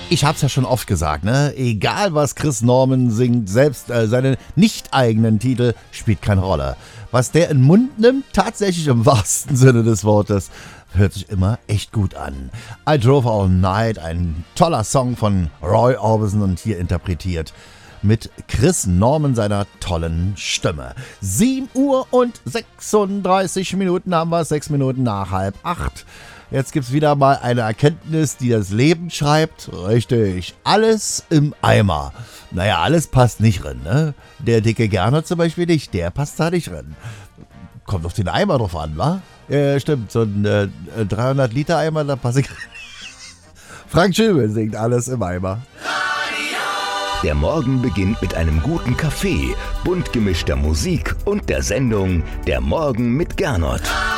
Ich hab's ja schon oft gesagt, ne? Egal was Chris Norman singt, selbst seine nicht eigenen Titel spielt keine Rolle. Was der in den Mund nimmt, tatsächlich im wahrsten Sinne des Wortes, hört sich immer echt gut an. I Drove All Night, ein toller Song von Roy Orbison und hier interpretiert mit Chris Norman seiner tollen Stimme. 7 Uhr und 36 Minuten haben wir, 6 Minuten nach 7:30. Jetzt gibt's wieder mal eine Erkenntnis, die das Leben schreibt. Richtig, alles im Eimer. Naja, alles passt nicht rein, ne? Der dicke Gernot zum Beispiel nicht, der passt da nicht rein. Kommt auf den Eimer drauf an, wa? Ja, stimmt, so ein 300 Liter Eimer, da passt ich rein. Frank Schöbel singt alles im Eimer. Der Morgen beginnt mit einem guten Kaffee, bunt gemischter Musik und der Sendung Der Morgen mit Gernot.